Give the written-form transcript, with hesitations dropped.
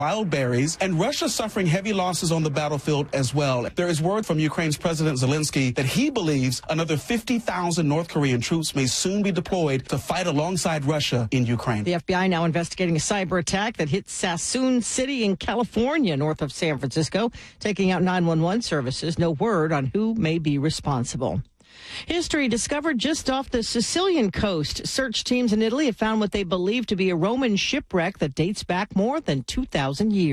wild berries, and Russia suffering heavy losses on the battlefield as well. There is word from Ukraine's President Zelensky that he believes another 50,000 North Korean troops may soon be deployed to fight alongside Russia in Ukraine. The FBI now investigating a cyber attack that hit Sassoon City in California, north of San Francisco, taking out 911 services. No word on who may be responsible. History discovered just off the Sicilian coast. Search teams in Italy have found what they believe to be a Roman shipwreck that dates back more than 2,000 years.